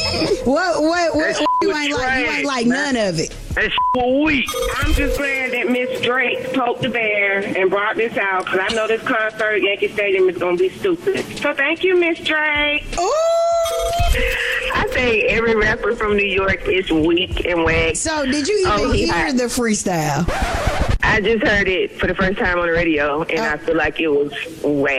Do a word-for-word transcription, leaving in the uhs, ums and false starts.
What? What? What? That what you shit ain't was like? You trash, ain't like man. none of it. That shit was weak. I'm just glad that Miss Drake poked the bear and brought this out because I know this concert at Yankee Stadium is going to be stupid. So thank you, Miss Drake. Ooh. I think every rapper from New York is weak and whack. So did you even Oh, he hear hot. the freestyle? I just heard it for the first time on the radio, and Oh. I feel like it was whack.